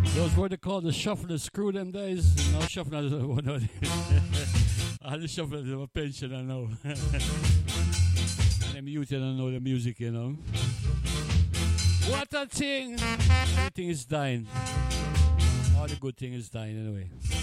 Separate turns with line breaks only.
Those were they called the shuffle the screw them days. No shuffle I had to shuffle the pension I know. And them youth don't know the music, you know. What a thing! Everything is dying. All the good thing is dying anyway.